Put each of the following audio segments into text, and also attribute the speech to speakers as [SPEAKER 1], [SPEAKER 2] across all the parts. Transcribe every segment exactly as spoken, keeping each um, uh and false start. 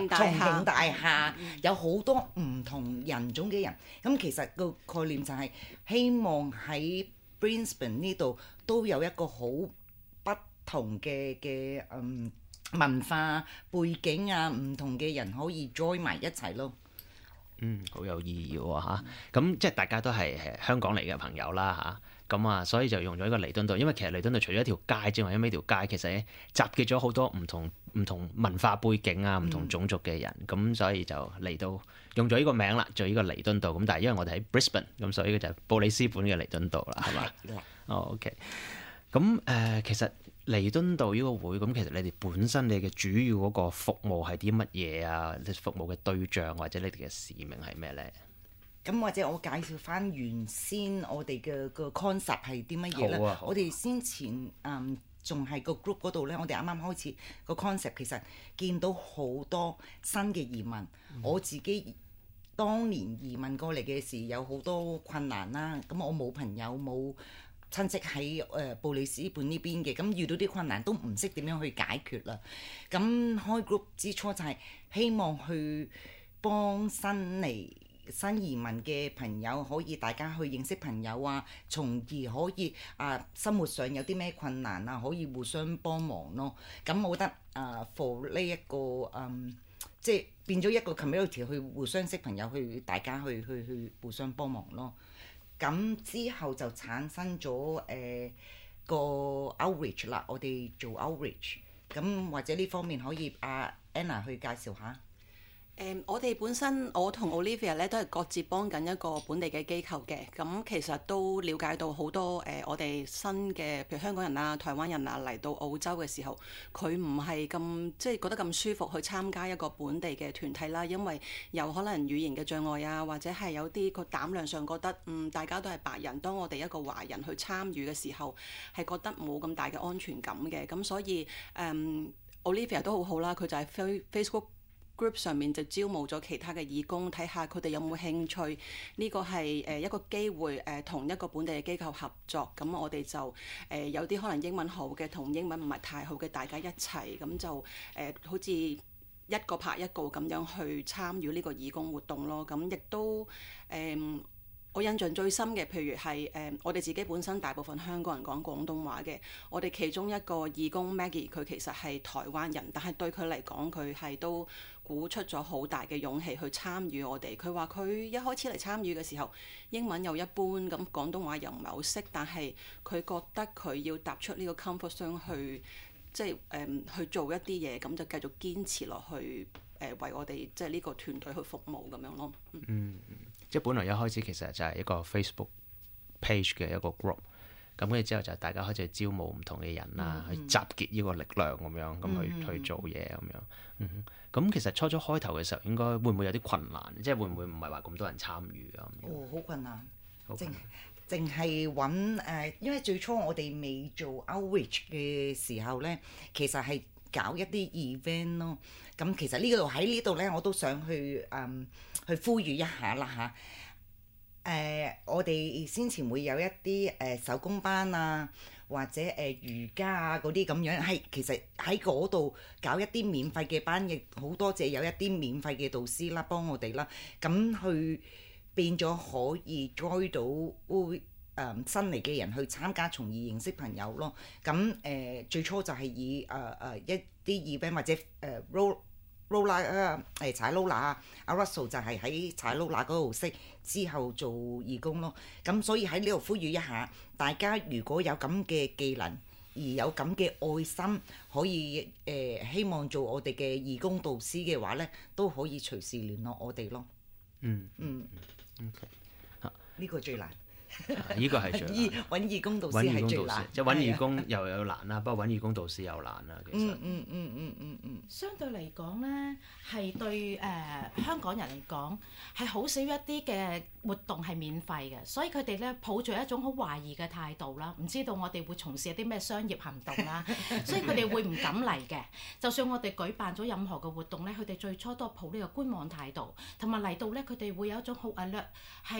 [SPEAKER 1] 景大廈，
[SPEAKER 2] 重慶大廈有好多唔同人種嘅人。咁其實個概念就係希望喺 Brisbane 呢度都有一個好不同嘅嘅嗯文化背景啊，唔同嘅人可以 join 埋一齊咯。
[SPEAKER 3] 嗯，好有意義喎嚇！咁即係大家都係香港嚟嘅朋友啦嚇，咁啊，所以就用咗呢個彌敦道，因為其實彌敦道除咗一條街之外，因為呢條街其實咧集結咗好多唔同唔同文化背景啊、唔同種族嘅人，咁、嗯、所以就嚟到用咗呢個名啦，做呢個彌敦道。咁但係因為我哋喺 Brisbane， 咁所以就係布里斯本嘅彌敦道啦，係嘛？哦、oh，OK。咁誒、呃，其實彌敦道呢個會，咁其實你哋本身你嘅主要嗰個服務係啲乜嘢啊？你服務嘅對象或者你哋嘅使命係咩咧？
[SPEAKER 2] 咁或者我介紹翻原先我哋嘅個 concept 係啲乜嘢咧？
[SPEAKER 3] 好啊，
[SPEAKER 2] 我哋先前嗯仲係個 group 嗰度咧，我哋啱啱開始個 concept， 其實見到好多新嘅移民，嗯、我自己當年移民過嚟嘅時有好多困難啦。咁我冇朋友冇親戚喺誒布里斯本呢邊嘅，咁遇到啲困難都唔識點樣去解決啦。咁開 group 之初就係希望去幫新嚟新移民嘅朋友，可以大家去認識朋友啊，從而可以啊生活上有啲咩困難啊，可以互相幫忙咯。咁我覺得啊 for 呢一個嗯，即係變咗一個 community 去互相識朋友，去大家去去去互相幫忙咯。咁之後就產生咗誒、呃、個 outreach 啦，我哋做 outreach，咁或者呢方面可以阿、啊、Anna 去介紹下。
[SPEAKER 1] 誒、嗯，我哋本身我同 Olivia 咧都係各自幫緊一個本地嘅機構嘅，咁其實都了解到好多誒、呃，我哋新嘅譬如香港人啊、台灣人啊嚟到澳洲嘅時候，佢唔係咁即係覺得咁舒服去參加一個本地嘅團體啦，因為有可能語言嘅障礙啊，或者係有啲個膽量上覺得嗯大家都係白人，當我哋一個華人去參與嘅時候，係覺得冇咁大嘅安全感嘅，咁所以誒、嗯、Olivia 都好好啦，佢就係 Facebook group 上面就招募咗其他嘅義工，睇下佢哋有冇興趣。呢個係誒一個機會，誒同一個本地嘅機構合作。咁我哋就誒有啲可能英文好嘅，同英文唔係太好嘅，大家一齊咁就誒好似一個拍一個咁樣去參與呢個義工活動咯。咁亦都誒。我印象最深嘅，譬如係誒、呃，我哋自己本身大部分香港人講廣東話嘅，我哋其中一個義工 Maggie， 佢其實係台灣人，但係對佢嚟講，佢係都鼓出咗好大嘅勇氣去參與我哋。佢話佢一開始嚟參與嘅時候，英文又一般，咁廣東話又唔係好識，但係佢覺得佢要踏出呢個 comfort zone 去，即係誒、呃、去做一啲嘢，咁就繼續堅持落去，誒、呃、為我哋即係呢個團隊去服務咁樣咯。嗯。
[SPEAKER 3] 嗯即係本來一開始其實就係一個 Facebook page 嘅一個 group，咁跟住之後就大家開始招募唔同嘅人啦，嗯、去集結呢個力量咁樣，咁、嗯、去去做嘢咁樣。嗯，咁其實初初開頭嘅時候應該會唔會有啲困難？即係會唔會唔係話咁多人參與啊？
[SPEAKER 2] 哦，好困難，淨淨係揾誒，因為最初我哋未做 outreach 嘅時候咧，其實係搞一啲 event 咯。咁其實呢度喺呢度咧，我都想去嗯去呼籲一下啦嚇。誒、呃，我哋先前會有一啲誒、呃、手工班啊，或者誒、呃、瑜伽啊嗰啲咁樣，係其實喺嗰度搞一啲免費嘅班，亦好多謝有一啲免費嘅導師啦，幫我哋啦，咁去變咗可以 join 到會誒、呃、新嚟嘅人去參加，從而認識朋友咯。咁誒、呃、最初就係以誒誒、呃、一啲 event 或者誒 roll roller 啊，誒踩 roller 啊，阿 Russell 就係喺踩 roller 嗰度識，之後做義工咯。咁所以喺呢度呼籲一下，大家如果有咁嘅技能，而有咁嘅愛心，可以誒、呃、希望做我哋嘅義工導師嘅話咧，都可以隨時聯絡我哋咯。
[SPEAKER 3] 嗯
[SPEAKER 2] 嗯。
[SPEAKER 3] OK。嚇，
[SPEAKER 2] 呢個最難。
[SPEAKER 3] 呢個係最難，
[SPEAKER 2] 揾義工導師係最難，
[SPEAKER 3] 即係揾義工又有難啦，不過揾義工導師又難啦。其實，
[SPEAKER 2] 嗯嗯嗯嗯嗯嗯，
[SPEAKER 4] 相對嚟講咧，係對誒、呃、香港人嚟講係好少一啲嘅活動係免費嘅，所以佢哋咧抱住一種好懷疑嘅態度啦，唔知道我哋會從事一啲咩商業行動啦，所以佢哋會唔敢嚟嘅。就算我哋舉辦咗任何嘅活動咧，佢哋最初都係抱呢個觀望態度，同埋嚟到咧，佢哋會有一種好 alert 係。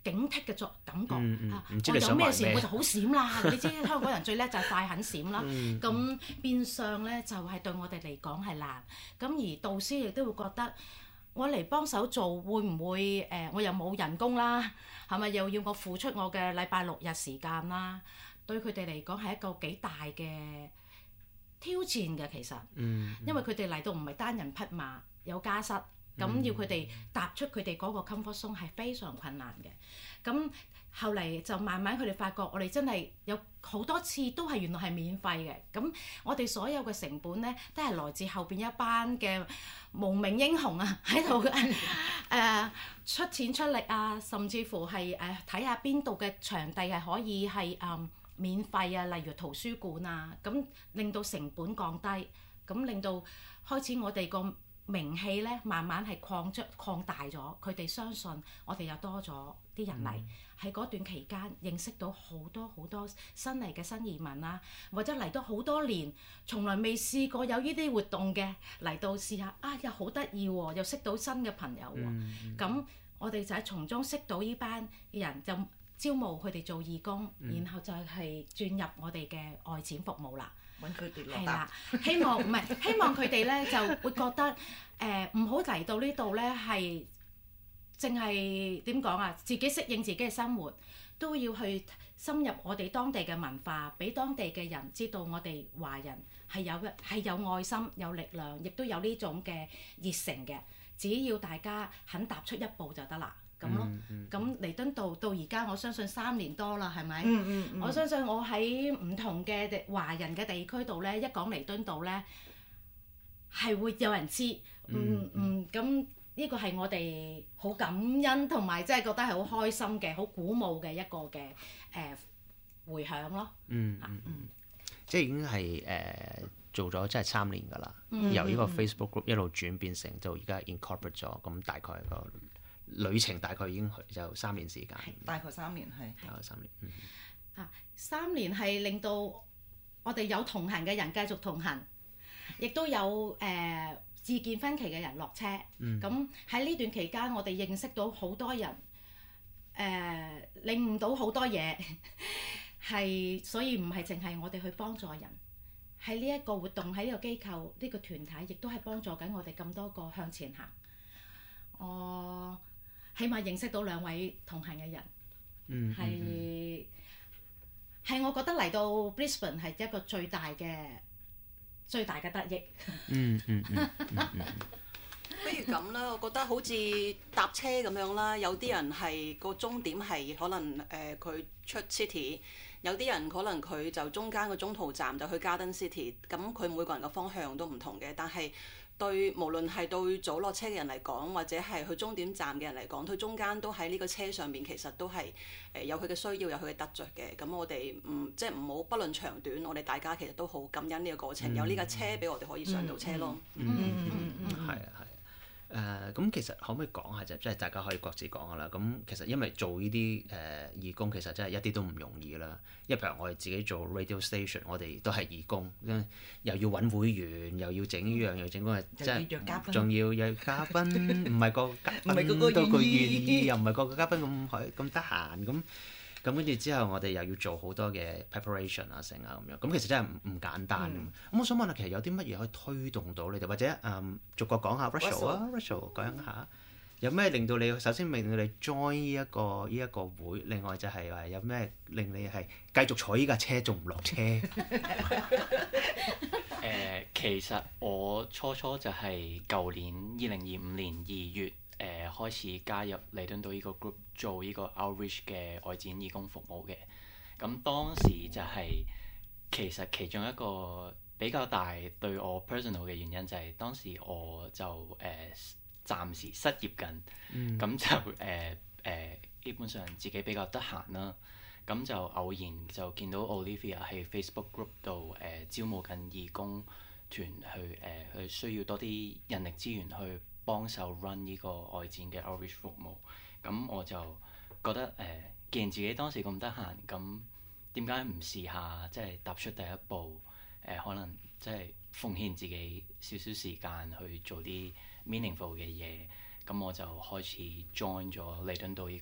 [SPEAKER 4] 警惕嘅作感覺、
[SPEAKER 3] 嗯嗯
[SPEAKER 4] 啊！
[SPEAKER 3] 唔知
[SPEAKER 4] 我有咩
[SPEAKER 3] 你想話咩
[SPEAKER 4] 事我就好閃啦！你知香港人最叻就係快狠閃啦。
[SPEAKER 3] 嗯
[SPEAKER 4] 咁變相咧就係、是、對我哋嚟講係難。咁而導師亦都會覺得我嚟幫手做會唔會誒、呃？我又冇人工啦，係咪又要我付出我嘅禮拜六日時間啦？對佢哋嚟講係一個幾大嘅挑戰嘅，其實，
[SPEAKER 3] 嗯嗯、
[SPEAKER 4] 因為佢哋嚟到唔係單人匹馬，有家室。咁、嗯、要佢哋踏出佢哋嗰個 comfort zone 係非常困難嘅。咁後嚟就慢慢佢哋發覺，我哋真係有好多次都係原來係免費嘅。咁我哋所有嘅成本咧，都係來自後邊一班嘅無名英雄啊，喺度誒出錢出力啊，甚至乎係誒睇下邊度嘅場地係可以係誒、呃、免費啊，例如圖書館啊，咁令到成本降低，咁令到開始我哋個名氣咧慢慢係擴張擴大咗，佢哋相信我哋又多咗啲人嚟，喺嗰、嗯、段期間認識到好多好多新嚟嘅新移民啦，或者嚟到好多年，從來未試過有呢啲活動嘅嚟到試下，啊又好得意喎，又識到新嘅朋友喎，咁、嗯、我哋就喺從中識到呢班人，就招募佢哋做義工，嗯、然後就係轉入我哋嘅外展服務啦。
[SPEAKER 2] 揾佢哋落
[SPEAKER 4] 係啦，希望唔係希望佢哋咧就會覺得誒唔好嚟到呢度咧係淨係點講啊？自己適應自己嘅生活，都要去深入我哋當地嘅文化，俾當地嘅人知道我哋華人係有嘅係有愛心、有力量，亦都有呢種嘅熱誠嘅。只要大家肯踏出一步就得啦。咁咯，咁彌敦道到而家，我相信三年多啦，係咪？嗯嗯嗯、我相信我喺唔同嘅華人嘅地區度咧，一講彌敦道咧，係會有人知。嗯嗯，咁呢、嗯、個係我哋好感恩同埋，即係覺得係好開心嘅、好鼓舞嘅一個嘅誒、呃、迴響咯。
[SPEAKER 3] 嗯嗯嗯，嗯即係已經係誒、呃、做咗即係三年㗎啦，
[SPEAKER 4] 嗯、
[SPEAKER 3] 由呢個 Facebook group 一路轉變成到而家 incorporate 咗，咁大概個旅程大概已經就三年時間，
[SPEAKER 2] 大概三年係，
[SPEAKER 3] 大概三年。嗯、
[SPEAKER 4] 啊，三年係令到我哋有同行嘅人繼續同行，亦都有誒、呃、意見分歧嘅人落車。咁喺呢段期間，我哋認識到好多人，誒、呃、領悟到好多嘢，係所以唔係淨係我哋去幫助人，喺呢一個活動喺呢個機構呢、呢個團體，亦都係幫助緊我哋咁多個向前行。我、呃起碼認識到兩位同行嘅人，係係、嗯、我覺得嚟到 Brisbane 係一個最大嘅最大嘅得益。
[SPEAKER 3] 嗯嗯嗯嗯嗯
[SPEAKER 1] 不如咁啦，我覺得好似搭車咁樣啦，有啲人係個終點係可能誒佢、呃、出 city，有啲人可能佢就中間個中途站就去 Garden City，咁佢每個人嘅方向都唔同嘅，但係對無論係對早落車嘅人嚟講，或者係去終點站嘅人嚟講，佢中間都喺呢個車上面，其實都係誒有佢嘅需要，有佢嘅得着嘅。咁我哋唔即係唔好不論長短，我哋大家其實都好感恩呢個過程，嗯、有呢架車俾我哋可以上到車咯。
[SPEAKER 3] 嗯嗯嗯嗯，係啊係。誒咁、呃、其實可唔可以講下就即係大家可以各自講下啦。咁其實因為做呢啲誒義工其實真係一啲都唔容易啦。因為譬如我哋自己做 radio station，我哋都係義工，又要揾會員，又要整呢樣又要整嗰樣，即係仲要約嘉賓，唔係個嘉賓都佢願意，又唔係個個嘉賓咁咁得閒咁。咁跟住之後，我哋又要做好多嘅 preparation 啊，成啊咁樣，咁其實真係唔唔簡單。咁、嗯、我想問下，其實有啲乜嘢可以推動到你哋，或者誒、嗯、逐個講下 Rachel 啊 ，Rachel 講下有咩令到你首先令到你 join 呢、這、一個依一、這個會，另外就係話有咩令你係繼續坐依架車仲唔落車？誒、
[SPEAKER 5] 呃，其實我初初就係舊年二零二五年二月。誒、呃、開始加入彌敦道呢個 group 做呢個 outreach 嘅外展義工服務嘅，咁當時就係、是、其實其中一個比較大對我 personal 嘅原因就係當時我就誒、呃、暫時失業緊，咁、嗯、就誒誒、呃呃、基本上自己比較得閒啦，咁就偶然就見到 Olivia 喺 Facebook group 度誒、呃、招募緊義工團去誒、呃、去需要多啲人力資源去幫手 run 呢個外展嘅 outreach 服務，咁我就覺得誒、呃，既然自己當時咁得閒，咁點解唔試下即係踏出第一步？誒、呃，可能即係奉獻自己少少時間去做啲 meaningful 嘅嘢，咁我就開始 join 咗彌敦道呢個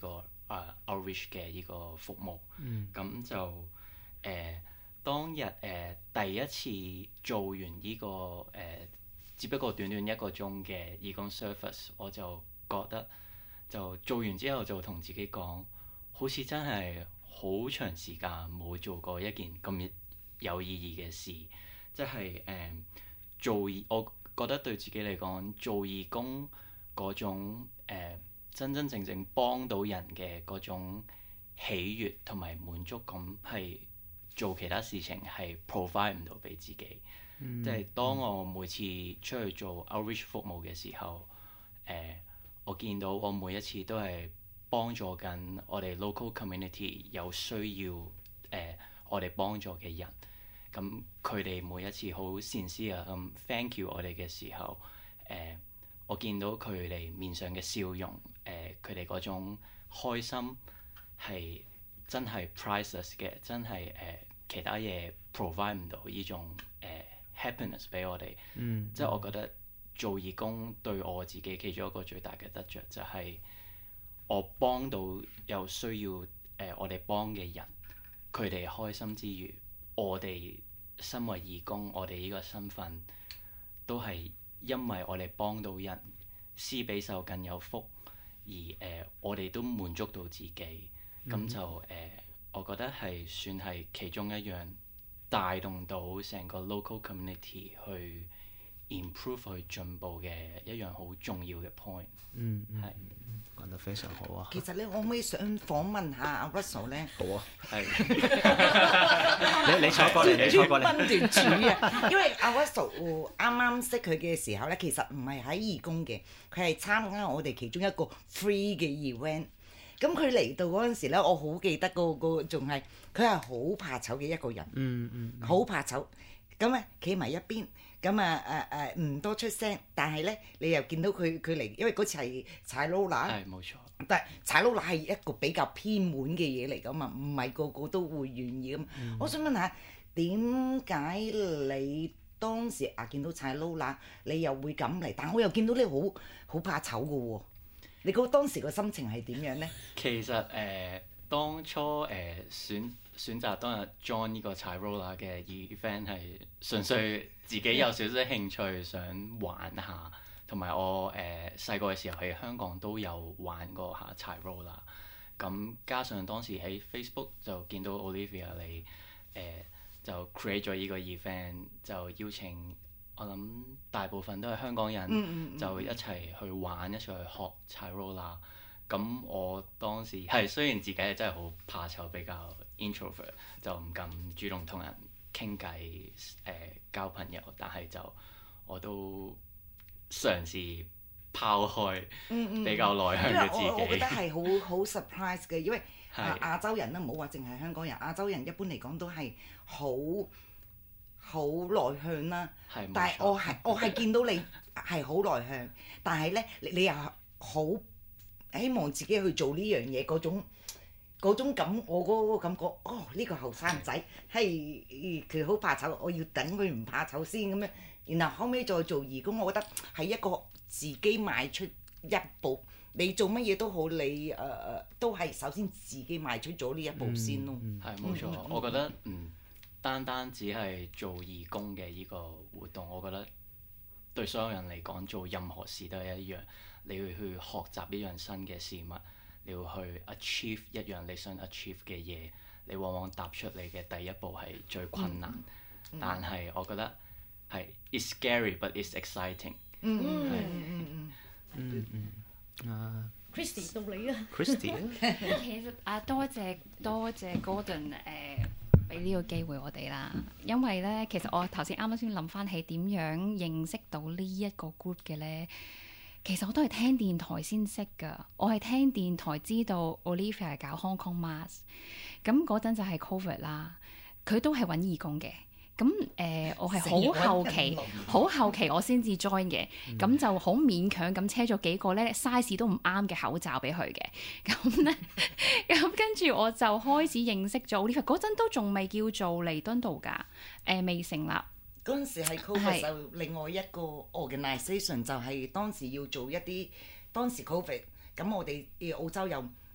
[SPEAKER 5] 啊、uh, outreach 嘅呢個服務。咁、
[SPEAKER 3] 嗯、
[SPEAKER 5] 就誒、呃、當日誒、呃、第一次做完呢、這個誒、呃，只不過短短一個鐘嘅義工 service，我就覺得就做完之後就同自己講，好似真係好長時間冇做過一件咁有意義嘅事，即係誒做義，我覺得對自己嚟講做義工嗰種、呃真真正正幫到人嘅嗰種喜悅同埋滿足感，係做其他事情係 provide 唔到俾自己。嗯、即係當我每次出去做 outreach 服務嘅時候，誒、呃，我見到我每一次都係幫助緊我哋 local community 有需要誒、呃、我哋幫助嘅人。咁佢哋每一次好 sincere 咁 thank you 我哋嘅時候，誒、呃。我見到佢哋面上嘅笑容，誒佢哋嗰種開心係真係 priceless 嘅，真係誒、呃、其他嘢 provide 唔到呢種誒、呃、happiness 俾我哋。嗯，即係我覺得做義工對我自己其中一個最大嘅得着，就係我幫到有需要誒、呃、我哋幫嘅人，佢哋開心之餘，我哋身為義工，我哋呢個身份都係。因為我哋幫到人，施比受更有福，而誒、呃、我哋都滿足到自己，咁、嗯、就誒、呃，我覺得係算係其中一樣帶動到成個 local community 去 improve 去進步嘅一樣好重要嘅 point。
[SPEAKER 3] 嗯，係
[SPEAKER 5] 係
[SPEAKER 3] 講得非常好啊！
[SPEAKER 2] 其實咧，我可唔可以想訪問下阿 Russell 咧？
[SPEAKER 3] 好啊，係
[SPEAKER 2] 你
[SPEAKER 3] 你坐過嚟，你坐過嚟。
[SPEAKER 2] 分段主啊，因為阿 Russell 啱啱識佢嘅時候咧，其實唔係喺義工嘅，佢係參加我哋其中一個 free 嘅 event。咁佢嚟到嗰陣時咧，我好記得嗰個仲係佢係好怕醜嘅一個人，
[SPEAKER 3] 嗯嗯，
[SPEAKER 2] 好怕醜。咁啊，企埋一邊。咁啊誒誒唔多出聲，但係咧你又見到佢佢嚟，因為嗰次係踩 roller，
[SPEAKER 5] 係冇錯。
[SPEAKER 2] 但係踩 roller係一個比較偏門嘅嘢嚟噶嘛，唔係個個都會願意咁。嗯、我想問下，點解你當時啊見到踩 roller，你又會咁嚟？但我又見到你好好怕醜嘅喎，你嗰當時個心情係點樣咧？
[SPEAKER 5] 其實誒、呃，當初誒、呃、選。選擇當日 join 呢個踩 roller 嘅 event 係純粹自己有少少興趣想玩下，同埋我誒細個嘅時候喺香港都有玩過下踩 roller。咁加上當時喺 Facebook 就見到 Olivia 你誒、呃、就 create 咗呢個 event， 就邀請我諗大部分都係香港人，嗯嗯嗯就一齊去玩，一齊去學踩 roller。咁我當時係雖然自己係真係好怕醜，比較 introvert， 就唔敢主動同人傾偈誒交朋友，但係就我都嘗試拋開比較內向嘅自己。
[SPEAKER 2] 因為我我覺得係好好 surprise 嘅，因為亞亞洲人啦，唔好話淨係香港人，亞洲人一般嚟講都係好好內向啦。係，但係我係我係見到你係好內向，但係咧你你又好希望自己去做呢樣嘢嗰種嗰種感，我嗰個感覺，哦呢、這個後生仔係佢好怕醜，我要等佢唔怕醜先咁樣，然後後尾再做義工，我覺得係一個自己邁出一步，你做乜嘢都好，你誒誒、呃、都係首先自己邁出咗呢一步先咯。
[SPEAKER 5] 係冇錯，嗯、我覺得嗯單單只係做義工嘅呢個活動，我覺得對所有人嚟講做任何事都係一樣。你要去學習一樣新嘅事物，你要去 achieve 一樣你想 achieve 嘅嘢，你往往踏出你嘅第一步係最困難，嗯、但係我覺得係 it's scary but it's exciting。
[SPEAKER 2] 嗯嗯嗯嗯
[SPEAKER 4] 嗯啊 Christy 到你啊
[SPEAKER 3] Christy
[SPEAKER 6] 其實啊多謝多謝 Gordon 誒俾呢個機會我哋啦，因為咧其實我頭先啱啱先諗翻起點樣認識到呢一個 group 嘅咧。其實我都係聽電台先識㗎，我係聽電台知道 Olivia 搞 Hong Kong Mask， 咁嗰陣就係 Covid 啦，佢都係揾義工嘅，咁誒、呃、我係好後期，好後期我先至 join 嘅，咁、嗯、就好勉強咁車咗幾個咧 size 都唔啱嘅口罩俾佢嘅，咁咧，咁跟住我就開始認識咗 Olivia， 嗰陣都仲未叫做彌敦道㗎，誒、呃、未成立。
[SPEAKER 2] 嗰陣時係 Covid 就另外一個 organisation 就係當時要做一啲當時 Covid 咁我哋澳洲又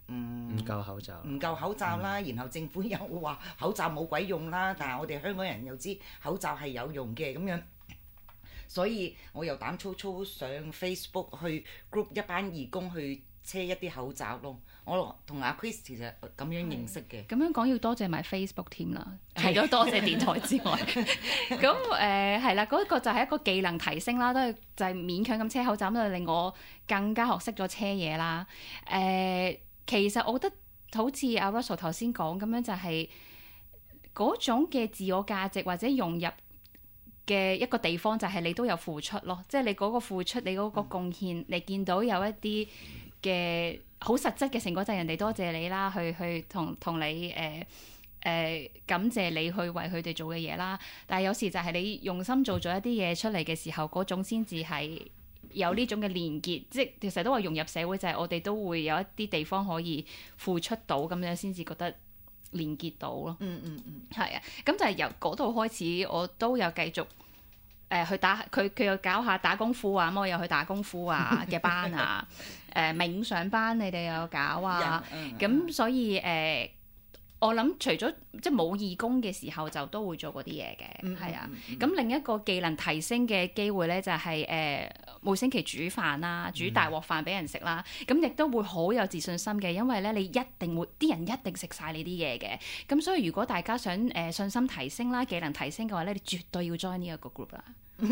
[SPEAKER 2] 唔
[SPEAKER 3] 唔夠口罩，
[SPEAKER 2] 唔夠口罩啦，然後政府又話口罩冇鬼用啦，但係我哋香港人又知口罩係有用嘅咁樣，所以我又膽粗粗上 Facebook 去 group 一班義工去車一啲口罩咯。我同阿 Chris 其實咁樣認識嘅。
[SPEAKER 6] 咁樣講要多謝埋 Facebook 添啦，除咗多謝電台之外，咁誒係啦，嗰、那個就係一個技能提升啦，都係就係勉強咁車口罩，咁就令我更加學識咗車嘢啦。誒、呃，其實我覺得好似阿 Russell 頭先講咁樣，就係嗰種嘅自我價值或者融入嘅一個地方，就係你都有付出咯，即係你嗰個付出，你嗰個貢獻，嗯、你見到有一啲嘅好實質嘅成果，就係人哋多謝你啦，去去同同你誒誒、呃呃、感謝你去為佢哋做嘅嘢啦。但係有時就係你用心做咗一啲嘢出嚟嘅時候，嗰種先至係有呢種嘅連結，即係其實都話融入社會，就係我哋都會有一啲地方可以付出到，咁樣先至覺得連結到咯。
[SPEAKER 2] 嗯嗯嗯，
[SPEAKER 6] 係啊，咁就係由嗰度開始，我都有繼續誒、呃、去打佢佢又搞下打功夫啊，咁我又去打功夫啊嘅班啊。誒、呃、冥想班你哋有搞啊，咁、嗯、所以誒、呃，我諗除咗即係冇義工嘅時候，就都會做嗰啲嘢嘅，係、嗯、啊。咁、嗯、另一個技能提升嘅機會咧，就係、是、誒、呃、每星期煮飯啦，煮大鑊飯俾人食啦，咁亦、嗯、都會好有自信心嘅，因為咧你一定會啲人一定食晒你啲嘢嘅。咁所以如果大家想誒、呃、信心提升啦、技能提升嘅話咧，你絕對要 join 呢一個 group 啦。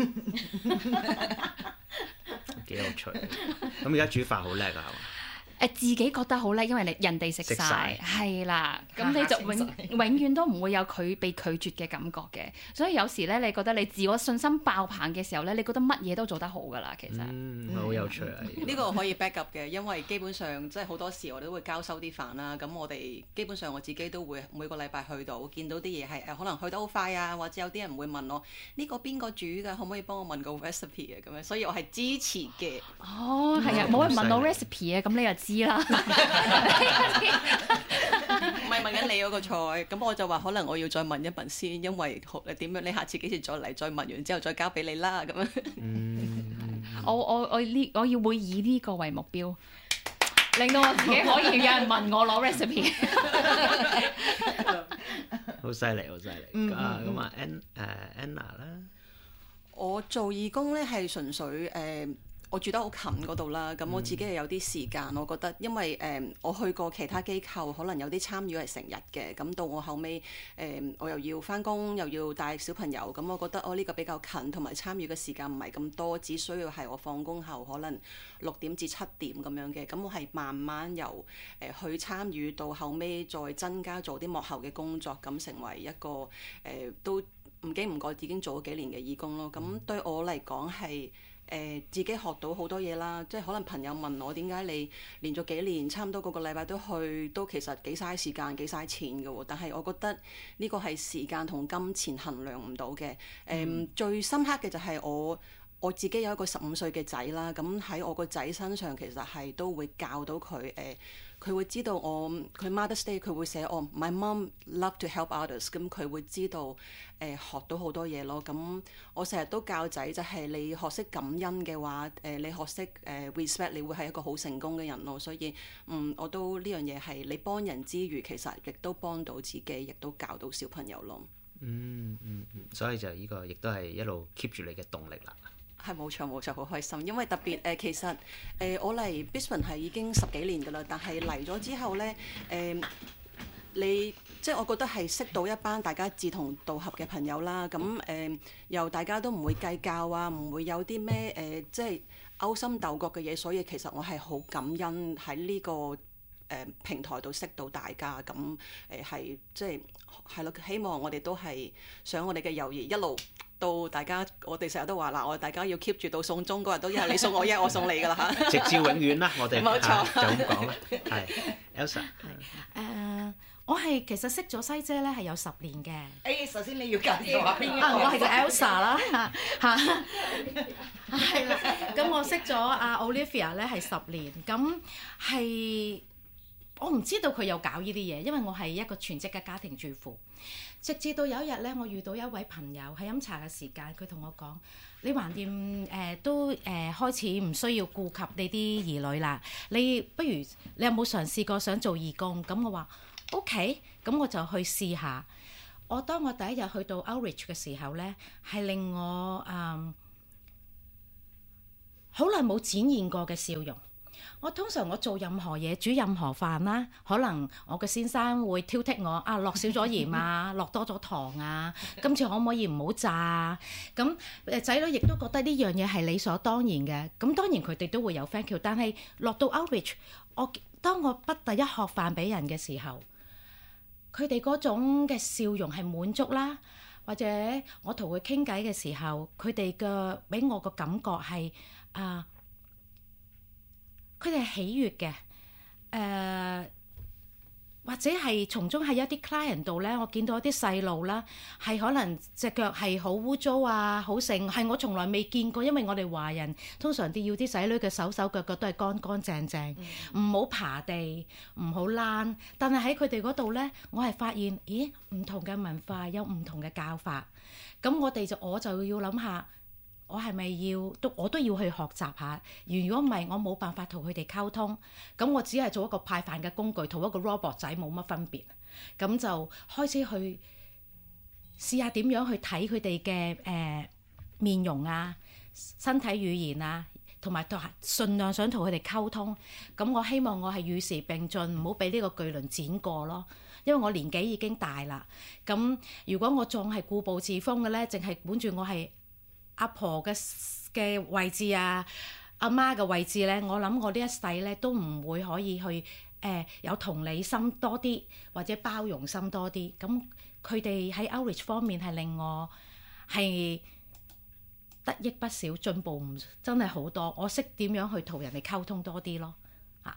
[SPEAKER 3] 幾有趣，咁而家煮飯好叻啊，係嘛？
[SPEAKER 6] 誒自己覺得好叻，因為你人哋食晒，係啦，咁你就永永遠都唔會有佢被拒絕嘅感覺嘅。所以有時咧，你覺得你自我信心爆棚嘅時候咧，你覺得乜嘢都做得好㗎啦，其實。嗯，
[SPEAKER 3] 好有趣啊！
[SPEAKER 1] 呢個可以 back up 嘅，因為基本上即係好多時我哋都會交收啲飯啦。咁我哋基本上我自己都會每個禮拜去到，見到啲嘢係誒可能去得好快啊，或者有啲人會問我呢、這個邊個煮㗎，可唔可以幫我問個 recipe 啊？咁樣，所以我係支持嘅。
[SPEAKER 6] 哦，係啊，冇人問我 recipe 啊，咁你就知啦。唔
[SPEAKER 1] 係問緊你嗰個菜，咁我就話可能我要再問一問先，因為點樣你下次幾時再嚟，再問完之後再交俾你啦咁樣。
[SPEAKER 3] 嗯，
[SPEAKER 6] 我我我呢我要會以呢個為目標，令到我自己可以有人問我攞 recipe。
[SPEAKER 3] 好犀利，好犀利。啊，咁啊，Ann 誒 Anna 啦。
[SPEAKER 1] 我做義工咧係純粹誒。呃我住得好近嗰度啦，咁我自己係有啲時間，我覺得因為誒、呃、我去過其他機構，可能有啲參與係成日嘅，咁到我後尾，誒、呃、我又要返工，又要帶小朋友，咁我覺得我呢、哦這個比較近，同埋參與嘅時間唔係咁多，只需要係我放工後可能六點至七點咁樣嘅，咁我係慢慢由誒、呃、去參與到後尾再增加做啲幕後嘅工作，咁成為一個誒、呃、都唔經唔覺已經做咗幾年嘅義工咯，咁對我嚟講係。誒、呃、自己學到好多嘢啦，即係可能朋友問我點解你連續幾年差唔多個個禮拜都去，都其實幾嘥時間幾嘥錢嘅喎。但係我覺得呢個係時間同金錢衡量唔到嘅。誒、嗯、最深刻嘅就係我我自己有一個十五歲嘅仔啦，咁喺我個仔身上其實係都會教到佢誒。呃佢會知道我佢 Mother's Day 佢會寫我 My mom love to help others，咁佢會知道誒、呃、學到好多嘢咯。咁我成日都教仔就係、是、你學識感恩嘅話，誒、呃、你學識誒、呃、respect，你會係一個好成功嘅人咯。所以嗯，我都呢樣嘢係你幫人之餘，其實亦都幫到自己，亦都教到小朋友咯。
[SPEAKER 3] 嗯嗯嗯，所以就呢個亦都係一路 keep 住你嘅動力啦。
[SPEAKER 1] 係冇錯冇錯，好開心，因為特別誒、呃、其實誒、呃、我嚟 Brisbane 係已經十幾年㗎啦，但係嚟咗之後咧誒、呃，你即係我覺得係識到一班大家志同道合嘅朋友啦，咁誒、呃、又大家都唔會計較啊，唔會有啲咩誒即係勾心鬥角嘅嘢，所以其實我係好感恩喺呢、這個誒、呃、平台度識到大家，咁誒係即係係咯，希望我哋都係想我哋嘅友誼一路。到大家，我哋成日都話嗱，我哋大家要 keep 住到送中嗰日都一係你送我，一係我送你㗎啦嚇，
[SPEAKER 3] 直至永遠啦，我哋
[SPEAKER 1] 冇錯、啊、
[SPEAKER 3] 就咁講啦。係 Elsa，
[SPEAKER 4] 係誒，我係其實識咗西姐咧係有十年嘅。誒、
[SPEAKER 2] 欸，首先你要介紹下邊個？
[SPEAKER 4] 啊，我係個 Elsa 啦嚇嚇，係啦。咁我識咗阿 Olivia 咧係十年，咁係我唔知道佢有搞呢啲嘢，因為我係一個全職嘅家庭主婦。直至到有一日咧，我遇到一位朋友喺飲茶嘅時間，佢同我講：你橫掂誒都誒、呃、開始唔需要顧及你啲兒女啦，你不如你有冇嘗試過想做義工？咁我話 OK，咁我就去試下。我當我第一日去到 Outreach 嘅時候咧，係令我誒好耐冇展現過嘅笑容。我通常我做任何嘢，煮任何飯啦，可能我嘅先生會挑剔我啊，落少咗鹽啊，落多咗糖啊，今次可唔可以唔好炸啊？咁誒仔女亦都覺得呢樣嘢係理所當然嘅。咁當然佢哋都會有 thank you，但係落到 Outreach，我當我畢第一盒飯俾人嘅時候，佢哋嗰種嘅笑容係滿足啦，或者我同佢傾偈嘅時候，佢哋嘅俾我個感覺係啊。佢哋係喜悅嘅，誒、呃、或者係從中喺一啲 client 度咧，我見到一啲細路啦，係可能隻腳係好污糟啊，好剩，係我從來未見過，因為我哋華人通常都要啲仔女嘅手手腳腳都係乾乾淨淨，唔好、嗯、爬地，唔好躝。但係喺佢哋嗰度咧，我係發現，咦，唔同嘅文化有唔同嘅教法，咁我哋就我就要諗下。我係咪要都我都要去學習下？如果唔係，我冇辦法同佢哋溝通，咁我只係做一個派飯嘅工具，同一個 robot 仔冇乜分別。咁就開始去試下點樣去睇佢哋嘅誒面容啊、身體語言啊，同埋盡量想同佢哋溝通。咁我希望我係與時並進，唔好俾呢個巨輪剪過咯。因為我年紀已經大啦。咁如果我仲係固步自封嘅咧，淨係管住我係阿婆嘅嘅位置啊，阿媽嘅位置咧，我諗我呢一世咧都唔會可以去誒、呃、有同理心多啲，或者包容心多啲。咁佢哋喺 outreach 方面係令我係得益不少，進步唔真係好多。我識點樣去同人哋溝通多啲咯。啊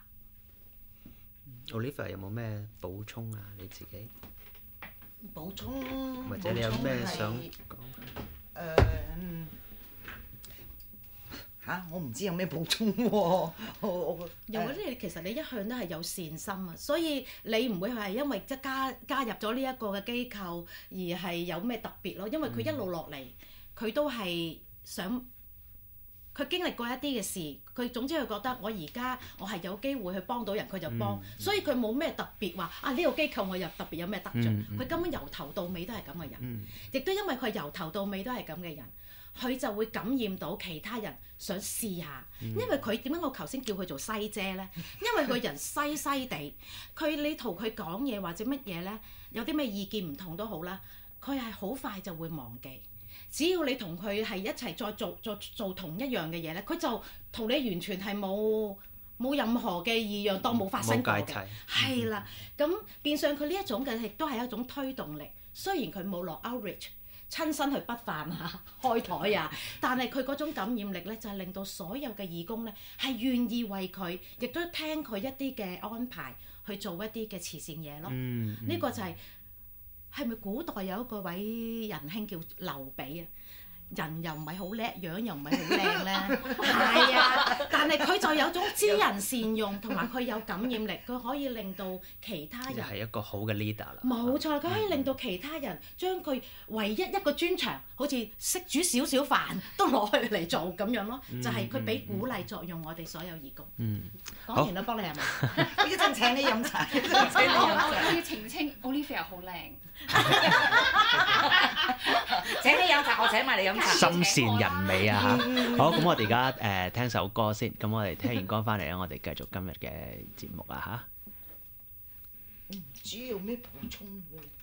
[SPEAKER 3] Olivia 有冇咩補充啊？你自己
[SPEAKER 2] 補充，
[SPEAKER 3] 或者你有咩想講？
[SPEAKER 2] 誒嚇，我唔知有咩補充喎。我我
[SPEAKER 4] 又嗰啲其實你一向都係有善心啊，所以你唔會係因為即加加入咗呢一個嘅機構而係有咩特別咯。因為佢一路落嚟，佢、嗯、都係想佢經歷過一啲嘅事，佢總之佢覺得我而家我係有機會去幫到人，佢就幫，嗯、所以佢冇咩特別話啊呢、呢個機構我又特別有咩得着，佢、嗯嗯、根本由頭到尾都係咁嘅人，亦、嗯、都因為佢由頭到尾都係咁嘅人，佢就會感染到其他人想試下，嗯、因為佢點解我頭先叫佢做西姐咧？因為佢人西西地，佢你同佢講嘢或者乜嘢咧，有啲咩意見唔同都好啦，佢係好快就會忘記。只要你同佢係一齊再做做做同一樣嘅嘢咧，佢就同你完全係冇冇任何嘅異樣，當冇發生過嘅。係啦，咁變相佢呢一種嘅亦都係一種推動力。雖然佢冇落 outreach 親身去畢飯啊、開台啊，但係佢嗰種感染力咧，就係令到所有嘅義工咧係願意為佢，亦都聽佢一啲嘅安排去做一啲嘅慈善嘢咯。呢、嗯嗯、個就係、是。係咪古代有一個位仁兄叫劉備啊？人又唔係好叻，樣又唔係好靚咧，係啊！但係佢就有種知人善用，同埋佢有感染力，佢可以令到其他人
[SPEAKER 3] 係一個好嘅 leader 啦。
[SPEAKER 4] 冇錯，佢可以令到其他人將佢唯一一個專長，好似識煮少少飯都攞去嚟做咁樣咯。就係佢俾鼓勵作用我哋所有義工。嗯，講完啦，幫你係咪？
[SPEAKER 2] 一陣請你飲茶。
[SPEAKER 6] 請你飲茶。我要澄清 ，Olivia 好靚。
[SPEAKER 2] 請你飲茶，我請埋你飲茶。
[SPEAKER 3] 心善人美啊嚇！好，咁我哋而家誒聽首歌先，咁我哋聽完歌翻嚟咧，我哋繼續今日嘅節目啊嚇。
[SPEAKER 2] 唔知有咩補充喎？